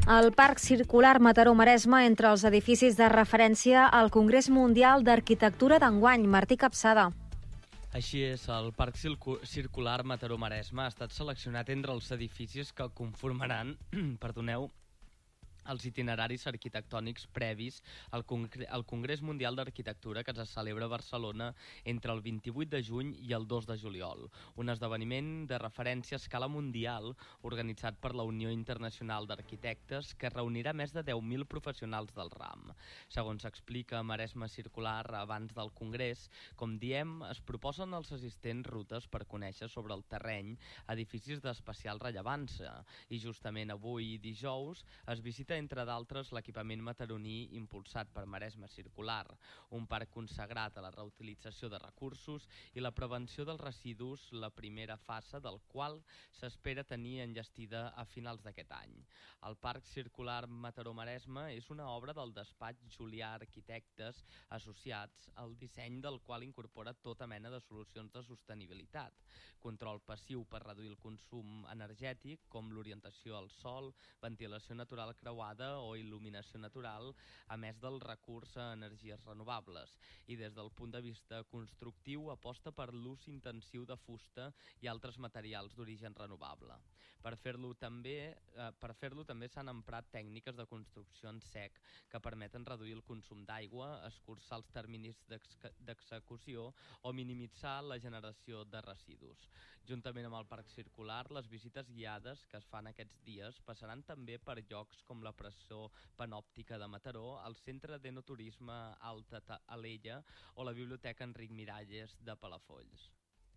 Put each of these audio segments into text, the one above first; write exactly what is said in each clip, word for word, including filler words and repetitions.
El Parc Circular Mataró-Maresme entre els edificis de referència al Congrés Mundial d'Arquitectura d'enguany. Martí Capçada. Així és, el Parc Circular Mataró-Maresme ha estat seleccionat entre els edificis que conformaran, perdoneu, els itineraris arquitectònics previs al, Congre al Congrés Mundial d'Arquitectura que es celebra a Barcelona entre el vint-i-vuit de juny i el dos de juliol, un esdeveniment de referència a escala mundial organitzat per la Unió Internacional d'Arquitectes que reunirà més de deu mil professionals del ram. Segons explica Maresme Circular abans del Congrés, com diem, es proposen als assistents rutes per conèixer sobre el terreny edificis d'especial rellevància i justament avui, dijous, es visita entre d'altres l'equipament mataroní impulsat per Maresme Circular, un parc consagrat a la reutilització de recursos i la prevenció dels residus, la primera fase del qual s'espera tenir enllestida a finals d'aquest any. El Parc Circular Mataró-Maresme és una obra del despatx Julià Arquitectes Associats, el disseny del qual incorpora tota mena de solucions de sostenibilitat, control passiu per reduir el consum energètic, com l'orientació al sol, ventilació natural creuada o il·luminació natural, a més del recurs a energies renovables. I des del punt de vista constructiu aposta per l'ús intensiu de fusta i altres materials d'origen renovable. Per fer-lo també, eh, per fer-lo també s'han emprat tècniques de construcció en sec que permeten reduir el consum d'aigua, escurçar els terminis d'execució o minimitzar la generació de residus. Juntament amb el Parc Circular, les visites guiades que es fan aquests dies passaran també per llocs com la presó panòptica de Mataró, el Centre d'Enoturisme Alta Alella o la Biblioteca Enric Miralles de Palafolls.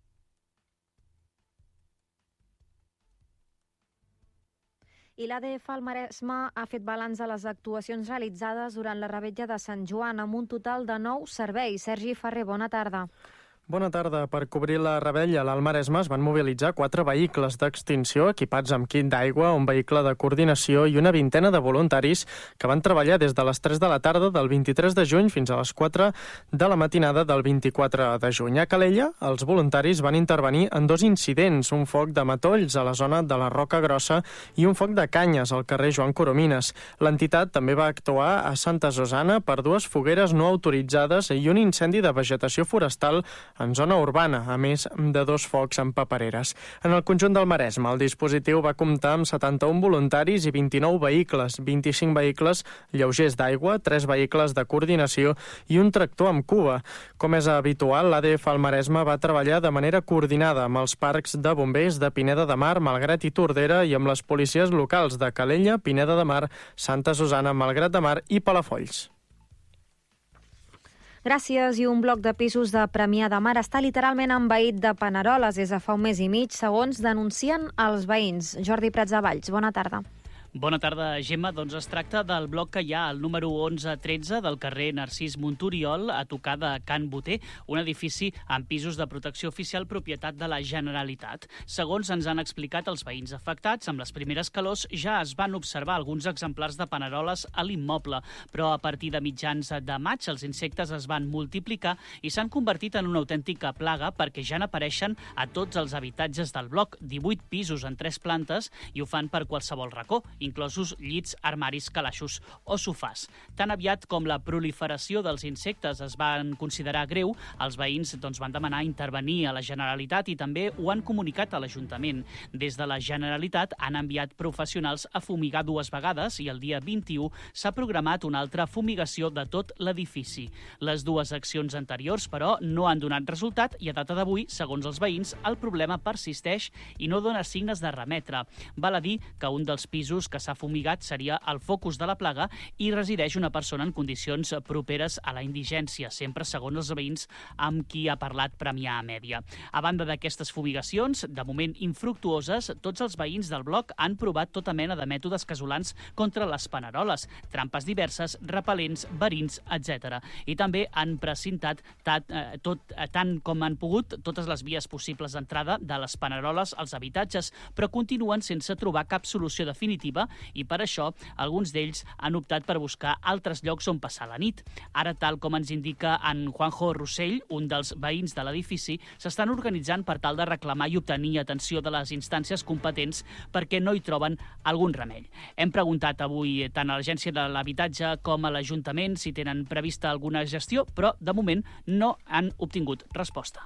I l'A D F al Maresme ha fet balanç de les actuacions realitzades durant la Revetlla de Sant Joan amb un total de nou serveis. Sergi Ferrer, bona tarda. Bona tarda. Per cobrir la Revetlla, a l'Alt Maresme es van mobilitzar quatre vehicles d'extinció equipats amb kit d'aigua, un vehicle de coordinació i una vintena de voluntaris que van treballar des de les tres de la tarda del vint-i-tres de juny fins a les quatre de la matinada del vint-i-quatre de juny. A Calella, els voluntaris van intervenir en dos incidents, un foc de matolls a la zona de la Roca Grossa i un foc de canyes al carrer Joan Coromines. L'entitat també va actuar a Santa Susana per dues fogueres no autoritzades i un incendi de vegetació forestal en zona urbana, a més de dos focs en papereres. En el conjunt del Maresme, el dispositiu va comptar amb setanta-un voluntaris i vint-i-nou vehicles, vint-i-cinc vehicles lleugers d'aigua, tres vehicles de coordinació i un tractor amb cua. Com és habitual, l'A D F al Maresme va treballar de manera coordinada amb els parcs de bombers de Pineda de Mar, Malgrat i Tordera i amb les policies locals de Calella, Pineda de Mar, Santa Susana, Malgrat de Mar i Palafolls. Gràcies. I un bloc de pisos de Premià de Mar està literalment envaït de paneroles des de fa un mes i mig, segons denuncien els veïns. Jordi Prats de Valls, bona tarda. Bona tarda, Gemma. Doncs es tracta del bloc que hi ha al número onze tretze del carrer Narcís Montoriol, a tocar de Can Boter, un edifici amb pisos de protecció oficial propietat de la Generalitat. Segons ens han explicat els veïns afectats, amb les primeres calors ja es van observar alguns exemplars de paneroles a l'immoble, però a partir de mitjans de maig els insectes es van multiplicar i s'han convertit en una autèntica plaga perquè ja n'apareixen a tots els habitatges del bloc, divuit pisos en tres plantes, i ho fan per qualsevol racó, inclosos llits, armaris, calaixos o sofàs. Tan aviat com la proliferació dels insectes es van considerar greu, els veïns doncs, van demanar intervenir a la Generalitat i també ho han comunicat a l'Ajuntament. Des de la Generalitat han enviat professionals a fumigar dues vegades i el dia vint-i-u s'ha programat una altra fumigació de tot l'edifici. Les dues accions anteriors, però, no han donat resultat i a data d'avui, segons els veïns, el problema persisteix i no dona signes de remetre. Val a dir que un dels pisos que s'ha fumigat seria el focus de la plaga i resideix una persona en condicions properes a la indigència, sempre segons els veïns amb qui ha parlat Premià Mèdia. A banda d'aquestes fumigacions, de moment infructuoses, tots els veïns del bloc han provat tota mena de mètodes casolans contra les paneroles, trampes diverses, repel·lents, verins, etcètera. I també han precintat tant, eh, tot, eh, tant com han pogut totes les vies possibles d'entrada de les paneroles als habitatges, però continuen sense trobar cap solució definitiva exclusiva i per això alguns d'ells han optat per buscar altres llocs on passar la nit. Ara, tal com ens indica en Juanjo Rossell, un dels veïns de l'edifici, s'estan organitzant per tal de reclamar i obtenir atenció de les instàncies competents perquè no hi troben algun remei. Hem preguntat avui tant a l'Agència de l'Habitatge com a l'Ajuntament si tenen prevista alguna gestió, però de moment no han obtingut resposta.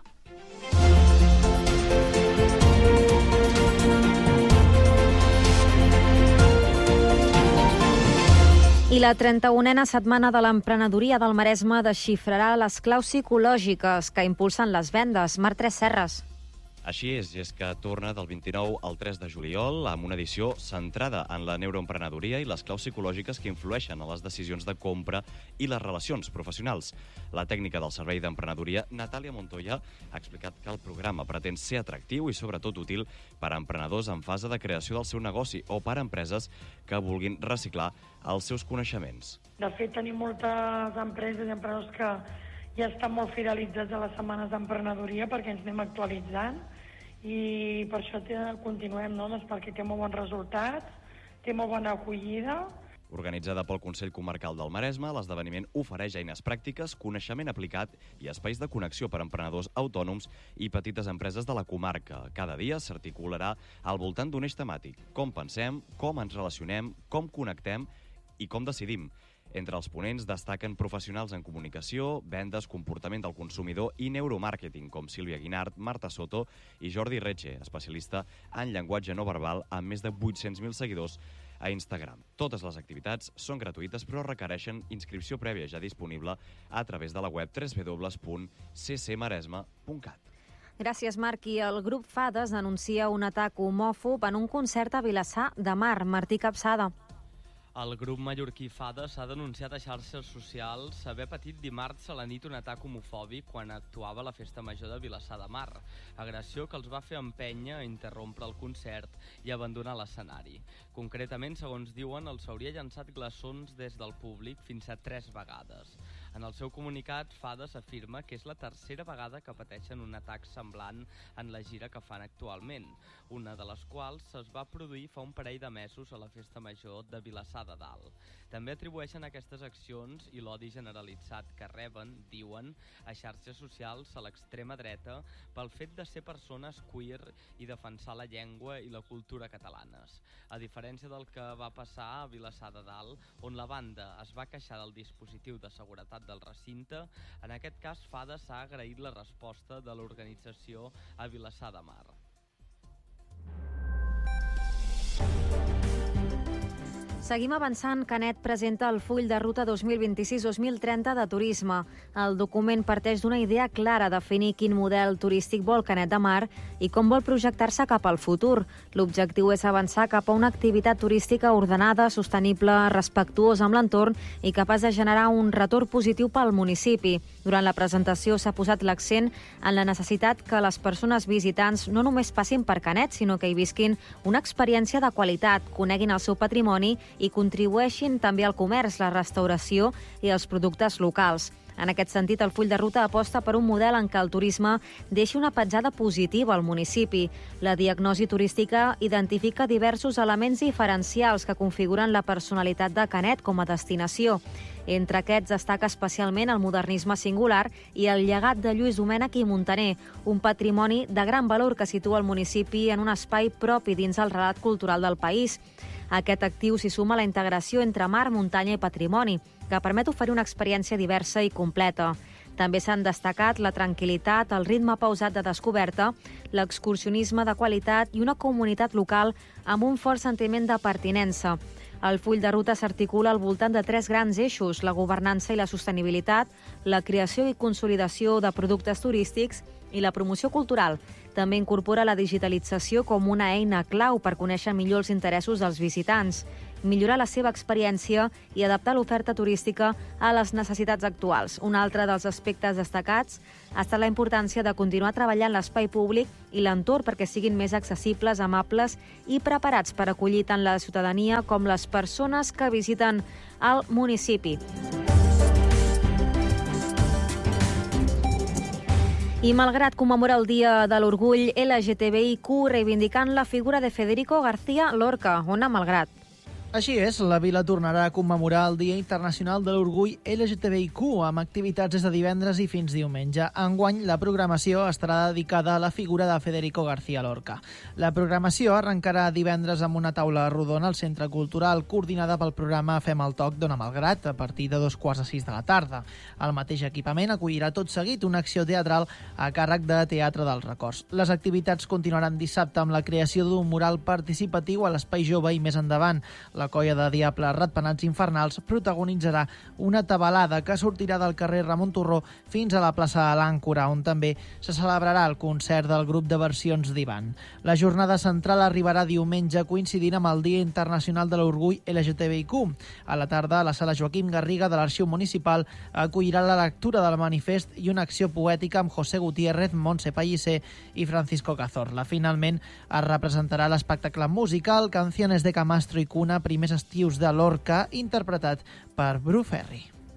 I la trenta-unena setmana de l'emprenedoria del Maresme desxifrarà les claus psicològiques que impulsen les vendes. Marc Tres Serres. Així és, i és que torna del vint-i-nou al tres de juliol amb una edició centrada en la neuroemprenedoria i les claus psicològiques que influeixen en les decisions de compra i les relacions professionals. La tècnica del Servei d'Emprenedoria, Natàlia Montoya, ha explicat que el programa pretén ser atractiu i sobretot útil per a emprenedors en fase de creació del seu negoci o per a empreses que vulguin reciclar els seus coneixements. De fet, tenim moltes empreses i emprenedors que ja estan molt fidelitzats a les setmanes d'emprenedoria perquè ens anem actualitzant i per això continuem, no? Doncs perquè té molt bons resultats, té molt bona acollida. Organitzada pel Consell Comarcal del Maresme, l'esdeveniment ofereix eines pràctiques, coneixement aplicat i espais de connexió per a emprenedors autònoms i petites empreses de la comarca. Cada dia s'articularà al voltant d'un eix temàtic: com pensem, com ens relacionem, com connectem i com decidim. Entre els ponents destaquen professionals en comunicació, vendes, comportament del consumidor i neuromàrqueting, com Sílvia Guinart, Marta Soto i Jordi Reche, especialista en llenguatge no verbal amb més de vuit-cents mil seguidors a Instagram. Totes les activitats són gratuïtes però requereixen inscripció prèvia ja disponible a través de la web w w w punt c c maresme punt cat. Gràcies, Marc. I el grup Fades denuncia un atac homòfob en un concert a Vilassar de Mar. Martí Capçada. El grup mallorquí Fades ha denunciat a xarxes socials haver patit dimarts a la nit un atac homofòbic quan actuava a la Festa Major de Vilassar de Mar. Agressió que els va fer empènyer a interrompre el concert i abandonar l'escenari. Concretament, segons diuen, els hauria llançat glaçons des del públic fins a tres vegades. En el seu comunicat, Fades afirma que és la tercera vegada que pateixen un atac semblant en la gira que fan actualment, una de les quals es va produir fa un parell de mesos a la Festa Major de Vilassar de Dalt. També atribueixen aquestes accions i l'odi generalitzat que reben, diuen, a xarxes socials a l'extrema dreta pel fet de ser persones queer i defensar la llengua i la cultura catalanes. A diferència del que va passar a Vilassar de Dalt, on la banda es va queixar del dispositiu de seguretat del recinte, en aquest cas Fades ha agraït la resposta de l'organització a Vilassar de Mar. Seguim avançant. Canet presenta el full de ruta dos mil vint-i-sis dos mil trenta de turisme. El document parteix d'una idea clara, definir quin model turístic vol Canet de Mar i com vol projectar-se cap al futur. L'objectiu és avançar cap a una activitat turística ordenada, sostenible, respectuosa amb l'entorn i capaç de generar un retorn positiu pel municipi. Durant la presentació s'ha posat l'accent en la necessitat que les persones visitants no només passin per Canet, sinó que hi visquin una experiència de qualitat, coneguin el seu patrimoni i contribueixin també al comerç, la restauració i els productes locals. En aquest sentit, el full de ruta aposta per un model en què el turisme deixi una petjada positiva al municipi. La diagnosi turística identifica diversos elements diferencials que configuren la personalitat de Canet com a destinació. Entre aquests destaca especialment el modernisme singular i el llegat de Lluís Domènech i Muntaner, un patrimoni de gran valor que situa el municipi en un espai propi dins el relat cultural del país. A aquest actiu s'hi suma la integració entre mar, muntanya i patrimoni, que permet oferir una experiència diversa i completa. També s'han destacat la tranquil·litat, el ritme pausat de descoberta, l'excursionisme de qualitat i una comunitat local amb un fort sentiment de pertinença. El full de ruta s'articula al voltant de tres grans eixos: la governança i la sostenibilitat, la creació i consolidació de productes turístics i la promoció cultural. També incorpora la digitalització com una eina clau per conèixer millor els interessos dels visitants, millorar la seva experiència i adaptar l'oferta turística a les necessitats actuals. Un altre dels aspectes destacats ha estat la importància de continuar treballant l'espai públic i l'entorn perquè siguin més accessibles, amables i preparats per acollir tant la ciutadania com les persones que visiten el municipi. I malgrat commemorar el Dia de l'Orgull L G T B I Q reivindicant la figura de Federico García Lorca, Ona Malgrat. Així és, la vila tornarà a commemorar el Dia Internacional de l'Orgull L G T B I Q amb activitats des de divendres i fins diumenge. Enguany, la programació estarà dedicada a la figura de Federico García Lorca. La programació arrencarà divendres amb una taula rodona al Centre Cultural coordinada pel programa Fem el Toc Dona Malgrat a partir de dos quarts de sis de la tarda. El mateix equipament acollirà tot seguit una acció teatral a càrrec de Teatre dels Records. Les activitats continuaran dissabte amb la creació d'un mural participatiu a l'Espai Jove i més endavant. La colla de Diable Ratpenats Infernals protagonitzarà una tabalada que sortirà del carrer Ramon Turró fins a la plaça de l'Àncora, on també se celebrarà el concert del grup de versions d'Ivan. La jornada central arribarà diumenge coincidint amb el Dia Internacional de l'Orgull L G T B I Q. A la tarda, la sala Joaquim Garriga de l'Arxiu Municipal acollirà la lectura del manifest i una acció poètica amb José Gutiérrez, Montse Pellicer i Francisco Cazorla. Finalment, es representarà l'espectacle musical Canciones de Camastro i Cuna, primers estius de Lorca, interpretat per Bru Ferri.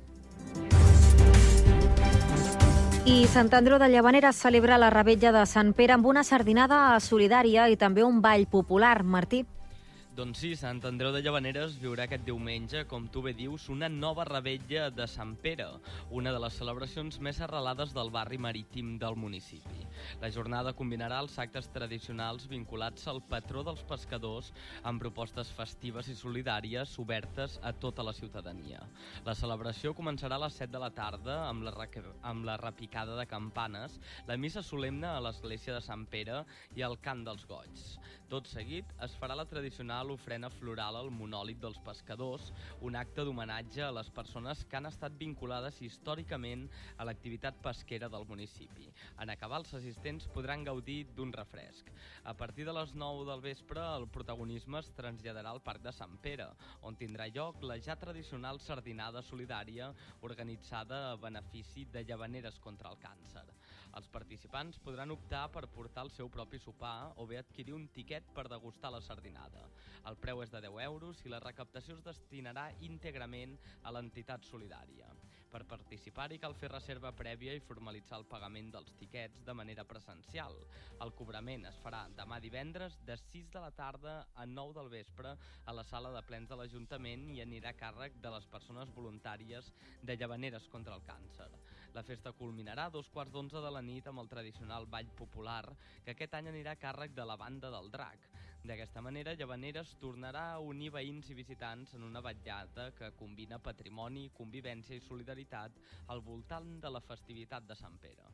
I Sant Andreu de Llavaneres celebra la Revetlla de Sant Pere amb una sardinada solidària i també un ball popular. Martí. Doncs sí, Sant Andreu de Llavaneres viurà aquest diumenge, com tu bé dius, una nova revetlla de Sant Pere, una de les celebracions més arrelades del barri marítim del municipi. La jornada combinarà els actes tradicionals vinculats al patró dels pescadors amb propostes festives i solidàries obertes a tota la ciutadania. La celebració començarà a les set de la tarda amb la, amb la repicada de campanes, la missa solemne a l'església de Sant Pere i el cant dels goigs. Tot seguit es farà la tradicional ofrena floral al monòlit dels pescadors, un acte d'homenatge a les persones que han estat vinculades històricament a l'activitat pesquera del municipi. En acabar, els assistents podran gaudir d'un refresc. A partir de les nou del vespre, el protagonisme es traslladarà al Parc de Sant Pere, on tindrà lloc la ja tradicional sardinada solidària organitzada a benefici de Llavaneres contra el càncer. Els participants podran optar per portar el seu propi sopar o bé adquirir un tiquet per degustar la sardinada. El preu és de deu euros i la recaptació es destinarà íntegrament a l'entitat solidària. Per participar-hi cal fer reserva prèvia i formalitzar el pagament dels tiquets de manera presencial. El cobrament es farà demà divendres de sis de la tarda a nou del vespre a la sala de plens de l'Ajuntament i anirà a càrrec de les persones voluntàries de Llavaneres contra el càncer. La festa culminarà a dos quarts d'onze de la nit amb el tradicional ball popular, que aquest any anirà a càrrec de la Banda del Drac. D'aquesta manera, Llavaneres tornarà a unir veïns i visitants en una vetllada que combina patrimoni, convivència i solidaritat al voltant de la festivitat de Sant Pere.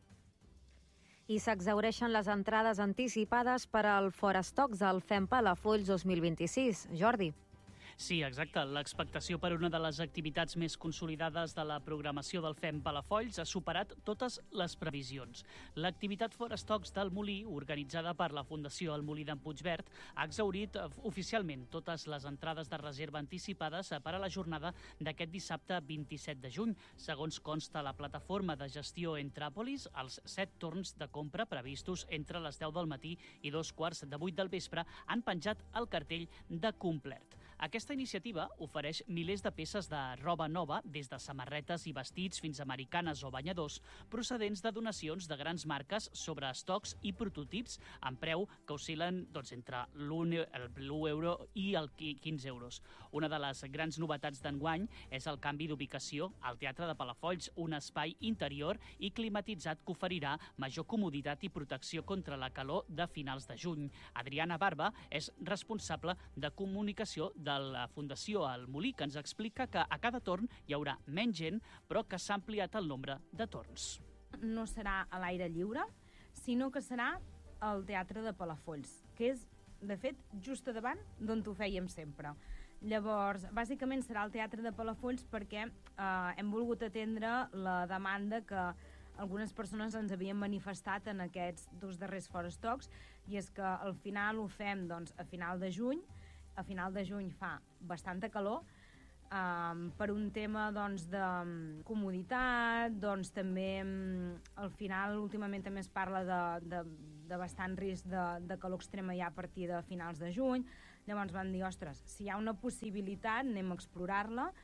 I s'exhaureixen les entrades anticipades per al Forestocs al Fem Palafolls dos mil vint-i-sis. Jordi. Sí, exacte. L'expectació per una de les activitats més consolidades de la programació del Fem Palafolls ha superat totes les previsions. L'activitat Forestocs del Molí, organitzada per la Fundació El Molí d'en Puigverd, ha exhaurit oficialment totes les entrades de reserva anticipades per a la jornada d'aquest dissabte vint-i-set de juny. Segons consta la plataforma de gestió Entràpolis, els set torns de compra previstos entre les deu del matí i dos quarts de vuit del vespre han penjat el cartell de complet. Aquesta iniciativa ofereix milers de peces de roba nova, des de samarretes i vestits fins a americanes o banyadors, procedents de donacions de grans marques sobre estocs i prototips amb preu que oscil·len doncs, entre l'un euro i el quinze euros. Una de les grans novetats d'enguany és el canvi d'ubicació al Teatre de Palafolls, un espai interior i climatitzat que oferirà major comoditat i protecció contra la calor de finals de juny. Adriana Barba és responsable de comunicació de de la Fundació El Molí, que ens explica que a cada torn hi haurà menys gent, però que s'ha ampliat el nombre de torns. No serà a l'aire lliure, sinó que serà al Teatre de Palafolls, que és, de fet, just a davant d'on ho fèiem sempre. Llavors, bàsicament serà al Teatre de Palafolls perquè eh, hem volgut atendre la demanda que algunes persones ens havien manifestat en aquests dos darrers Forestocs, i és que al final ho fem doncs, a final de juny. A final de juny fa bastanta calor, um, per un tema doncs, de comoditat, doncs, també um, al final últimament també es parla de, de, de bastant risc de, de calor extrema ja a partir de finals de juny. Llavors van dir, ostres, si hi ha una possibilitat anem a explorar-la.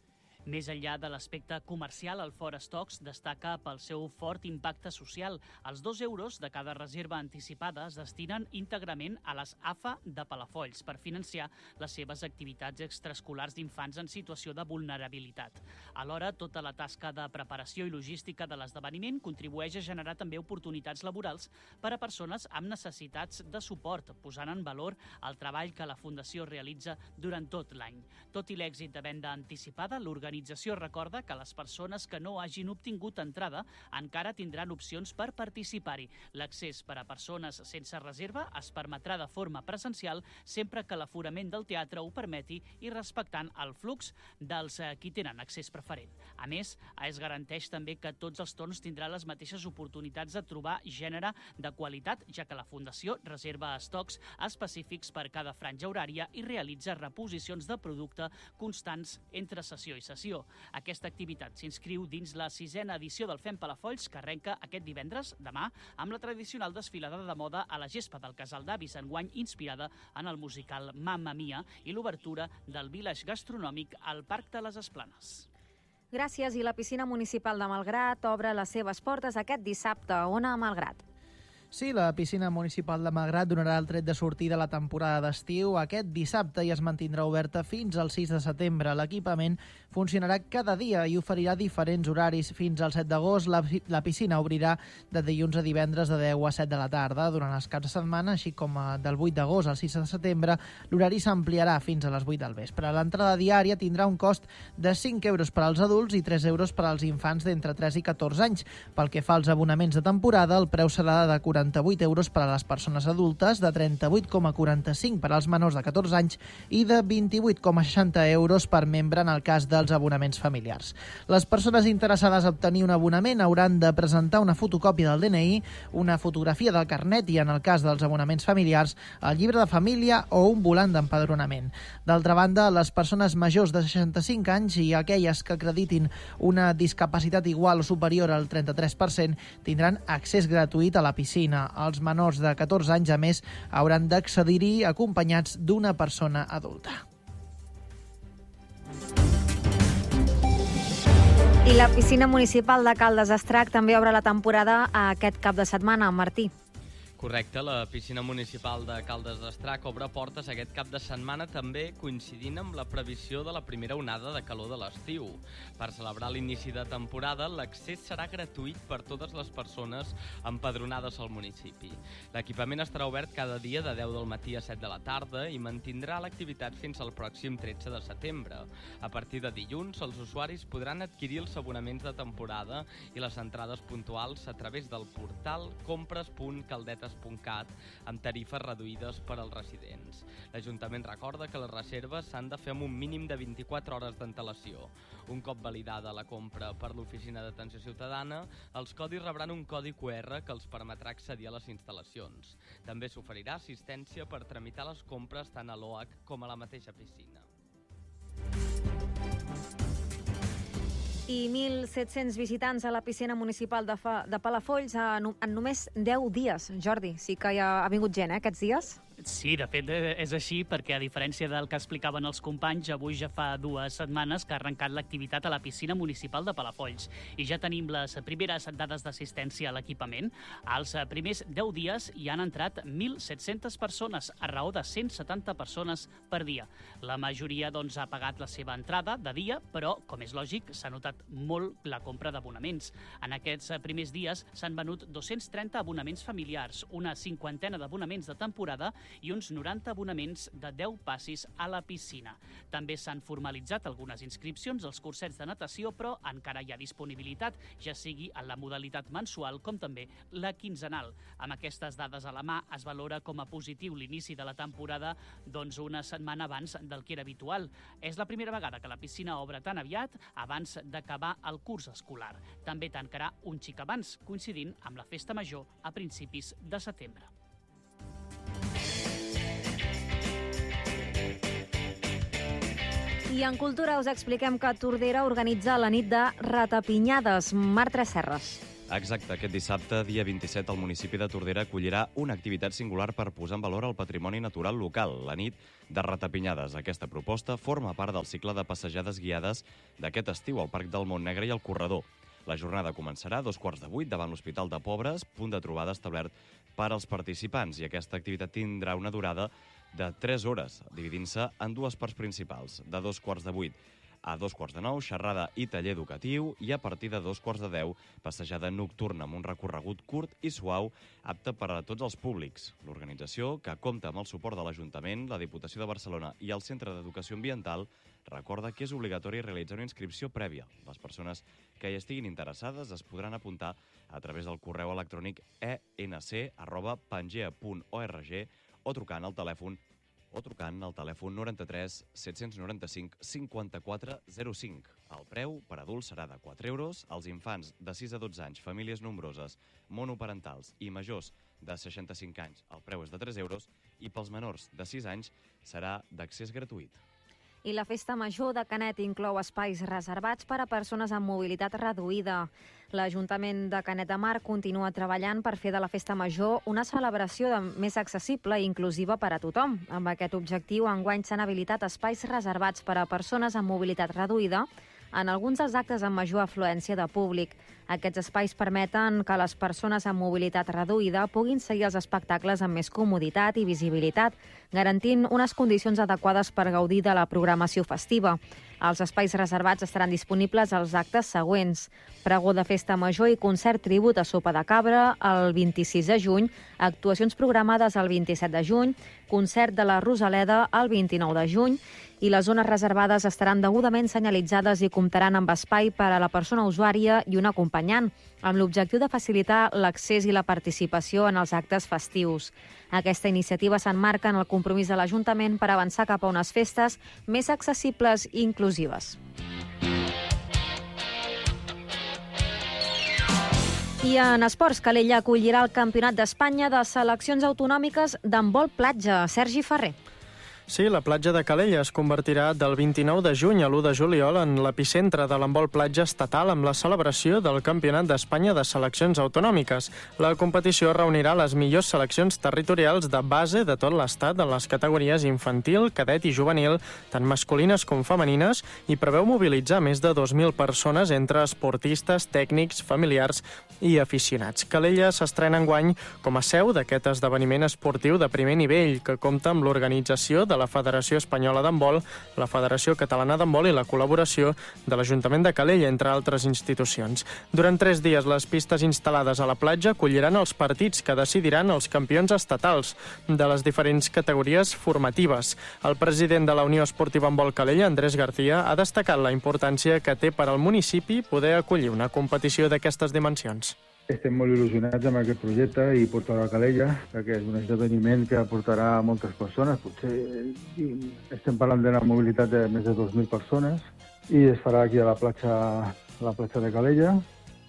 Més enllà de l'aspecte comercial, el Fora Stocks destaca pel seu fort impacte social. Els dos euros de cada reserva anticipada es destinen íntegrament a les A F A de Palafolls per financiar les seves activitats extraescolars d'infants en situació de vulnerabilitat. Alhora, tota la tasca de preparació i logística de l'esdeveniment contribueix a generar també oportunitats laborals per a persones amb necessitats de suport, posant en valor el treball que la Fundació realitza durant tot l'any. Tot i l'èxit de venda anticipada, l'organització recorda que les persones que no hagin obtingut entrada encara tindran opcions per participar-hi. L'accés per a persones sense reserva es permetrà de forma presencial sempre que l'aforament del teatre ho permeti i respectant el flux dels qui tenen accés preferent. A més, es garanteix també que tots els torns tindran les mateixes oportunitats de trobar gènere de qualitat, ja que la Fundació reserva estocs específics per cada franja horària i realitza reposicions de producte constants entre sessió i sessió. Aquesta activitat s'inscriu dins la sisena edició del Fem Palafolls, que arrenca aquest divendres, demà, amb la tradicional desfilada de moda a la gespa del Casal d'Avis, enguany inspirada en el musical Mamma Mia i l'obertura del village gastronòmic al Parc de les Esplanes. Gràcies. I la piscina municipal de Malgrat obre les seves portes aquest dissabte. Ona, Malgrat. Sí, la piscina municipal de Malgrat donarà el tret de sortida a la temporada d'estiu aquest dissabte i es mantindrà oberta fins al sis de setembre. L'equipament funcionarà cada dia i oferirà diferents horaris. Fins al set d'agost la, la piscina obrirà de dilluns a divendres de deu a set de la tarda. Durant els caps de setmana, així com del vuit d'agost al sis de setembre, l'horari s'ampliarà fins a les vuit del vespre. L'entrada diària tindrà un cost de cinc euros per als adults i tres euros per als infants d'entre tres i catorze anys. Pel que fa als abonaments de temporada, el preu serà de quaranta-vuit euros per a les persones adultes, de trenta-vuit coma quaranta-cinc per als menors de catorze anys i de vint-i-vuit coma seixanta euros per membre en el cas dels abonaments familiars. Les persones interessades a obtenir un abonament hauran de presentar una fotocòpia del D N I, una fotografia del carnet i, en el cas dels abonaments familiars, el llibre de família o un volant d'empadronament. D'altra banda, les persones majors de seixanta-cinc anys i aquelles que acreditin una discapacitat igual o superior al trenta-tres per cent tindran accés gratuït a la piscina. Els menors de catorze anys, a més, hauran d'accedir-hi acompanyats d'una persona adulta. I la piscina municipal de Caldes d'Estrac també obre la temporada aquest cap de setmana, Martí. Correcte, la piscina municipal de Caldes d'Estrac obre portes aquest cap de setmana, també coincidint amb la previsió de la primera onada de calor de l'estiu. Per celebrar l'inici de temporada, l'accés serà gratuït per totes les persones empadronades al municipi. L'equipament estarà obert cada dia de deu del matí a set de la tarda i mantindrà l'activitat fins al pròxim tretze de setembre. A partir de dilluns, els usuaris podran adquirir els abonaments de temporada i les entrades puntuals a través del portal compres punt caldetes punt cat amb tarifes reduïdes per als residents. L'Ajuntament recorda que les reserves s'han de fer amb un mínim de vint-i-quatre hores d'antelació. Un cop validada la compra per l'Oficina d'Atenció Ciutadana, els codis rebran un codi Q R que els permetrà accedir a les instal·lacions. També s'oferirà assistència per tramitar les compres tant a l'O H com a la mateixa piscina. I mil set-cents visitants a la piscina municipal de, Fa, de Palafolls en, en només deu dies. Jordi, sí que ja ha vingut gent, eh, aquests dies? Sí, de fet és així, perquè a diferència del que explicaven els companys, avui ja fa dues setmanes que ha arrencat l'activitat a la piscina municipal de Palafolls i ja tenim les primeres dades d'assistència a l'equipament. Als primers deu dies hi han entrat mil set-centes persones, a raó de cent setanta persones per dia. La majoria doncs, ha pagat la seva entrada de dia, però, com és lògic, s'ha notat molt la compra d'abonaments. En aquests primers dies s'han venut dos-cents trenta abonaments familiars, una cinquantena d'abonaments de temporada i uns noranta abonaments de deu passis a la piscina. També s'han formalitzat algunes inscripcions als cursets de natació, però encara hi ha disponibilitat, ja sigui en la modalitat mensual com també la quinzenal. Amb aquestes dades a la mà es valora com a positiu l'inici de la temporada doncs una setmana abans del que era habitual. És la primera vegada que la piscina obre tan aviat abans d'acabar el curs escolar. També tancarà un xic abans, coincidint amb la festa major a principis de setembre. I en cultura us expliquem que Tordera organitza la nit de ratapinyades. Marc Tresserres. Exacte, aquest dissabte, dia vint-i-set, el municipi de Tordera acollirà una activitat singular per posar en valor el patrimoni natural local, la nit de Ratapinyades. Aquesta proposta forma part del cicle de passejades guiades d'aquest estiu al Parc del Montnegre i al Corredor. La jornada començarà a dos quarts de vuit davant l'Hospital de Pobres, punt de trobada establert per als participants, i aquesta activitat tindrà una durada de tres hores, dividint-se en dues parts principals, de dos quarts de vuit a dos quarts de nou, xerrada i taller educatiu, i a partir de dos quarts de deu, passejada nocturna amb un recorregut curt i suau, apte per a tots els públics. L'organització, que compta amb el suport de l'Ajuntament, la Diputació de Barcelona i el Centre d'Educació Ambiental, recorda que és obligatori realitzar una inscripció prèvia. Les persones que hi estiguin interessades es podran apuntar a través del correu electrònic e ena ce arroba pangea punt org o trucant al telèfon o trucant al telèfon noranta-tres set-cents noranta-cinc cinquanta-quatre zero cinc. El preu per adults serà de quatre euros, als infants de sis a dotze anys, famílies nombroses, monoparentals i majors de seixanta-cinc anys el preu és de tres euros i pels menors de sis anys serà d'accés gratuït. I la Festa Major de Canet inclou espais reservats per a persones amb mobilitat reduïda. L'Ajuntament de Canet de Mar continua treballant per fer de la Festa Major una celebració de més accessible i inclusiva per a tothom. Amb aquest objectiu, enguany s'han habilitat espais reservats per a persones amb mobilitat reduïda en alguns dels actes amb major afluència de públic. Aquests espais permeten que les persones amb mobilitat reduïda puguin seguir els espectacles amb més comoditat i visibilitat, garantint unes condicions adequades per gaudir de la programació festiva. Els espais reservats estaran disponibles als actes següents: pregó de Festa Major i concert tribut a Sopa de Cabra el vint-i-sis de juny, actuacions programades el vint-i-set de juny, concert de la Rosaleda el vint-i-nou de juny, i les zones reservades estaran degudament senyalitzades i comptaran amb espai per a la persona usuària i un acompanyant, amb l'objectiu de facilitar l'accés i la participació en els actes festius. Aquesta iniciativa s'emmarca en el compromís de l'Ajuntament per avançar cap a unes festes més accessibles i inclusives. I en esports, Calella acollirà el Campionat d'Espanya de seleccions autonòmiques d'handbol platja. Sergi Ferrer. Sí, la platja de Calella es convertirà del vint-i-nou de juny a l'u de juliol en l'epicentre de l'handbol platja estatal amb la celebració del Campionat d'Espanya de seleccions autonòmiques. La competició reunirà les millors seleccions territorials de base de tot l'estat en les categories infantil, cadet i juvenil, tant masculines com femenines, i preveu mobilitzar més de dos mil persones entre esportistes, tècnics, familiars i aficionats. Calella s'estrena enguany com a seu d'aquest esdeveniment esportiu de primer nivell, que compta amb l'organització de la Federació Espanyola d'Handbol, la Federació Catalana d'Handbol i la col·laboració de l'Ajuntament de Calella, entre altres institucions. Durant tres dies, les pistes instal·lades a la platja acolliran els partits que decidiran els campions estatals de les diferents categories formatives. El president de la Unió Esportiva Handbol Calella, Andrés García, ha destacat la importància que té per al municipi poder acollir una competició d'aquestes dimensions. Estem molt il·lusionats amb aquest projecte i portar-lo a Calella, perquè és un esdeveniment que aportarà moltes persones. Potser estem parlant d'una mobilitat de més de dos mil persones i es farà aquí a la platja, a la platja de Calella.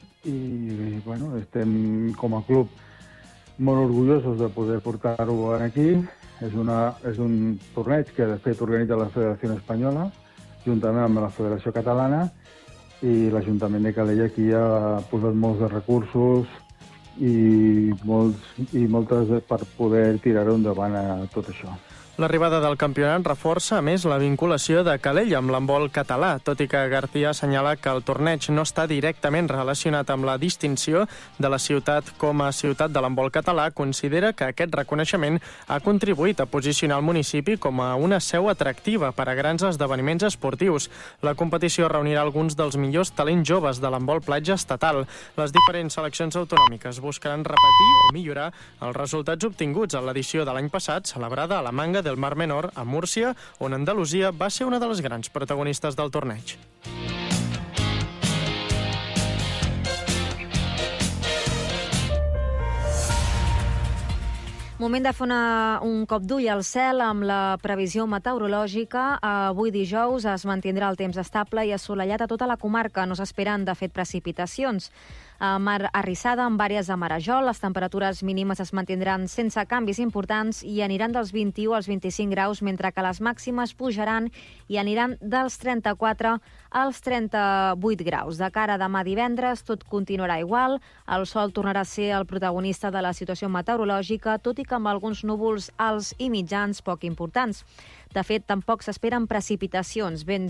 I bueno, estem com a club molt orgullosos de poder portar-ho aquí. És, una, és un torneig que de fet organitza la Federació Espanyola, juntament amb la Federació Catalana, i l'Ajuntament de Calella aquí ha posat molts de recursos i, molts, i moltes per poder tirar-ho endavant a tot això. L'arribada del campionat reforça, a més, la vinculació de Calella amb l'handbol català, tot i que García assenyala que el torneig no està directament relacionat amb la distinció de la ciutat com a ciutat de l'handbol català. Considera que aquest reconeixement ha contribuït a posicionar el municipi com a una seu atractiva per a grans esdeveniments esportius. La competició reunirà alguns dels millors talents joves de l'handbol platja estatal. Les diferents seleccions autonòmiques buscaran repetir o millorar els resultats obtinguts en l'edició de l'any passat, celebrada a la Manga del Mar Menor, a Múrcia, on Andalusia va ser una de les grans protagonistes del torneig. Moment de fer una, un cop d'ull al cel amb la previsió meteorològica. Avui dijous es mantindrà el temps estable i assolellat a tota la comarca. No s'esperen, de fet, precipitacions. A mar arrissada, amb àrees de marejol, les temperatures mínimes es mantindran sense canvis importants i aniran dels vint-i-u als vint-i-cinc graus, mentre que les màximes pujaran i aniran dels trenta-quatre als trenta-vuit graus. De cara a demà divendres, tot continuarà igual. El sol tornarà a ser el protagonista de la situació meteorològica, tot i que amb alguns núvols alts i mitjans poc importants. De fet, tampoc s'esperen precipitacions. Vents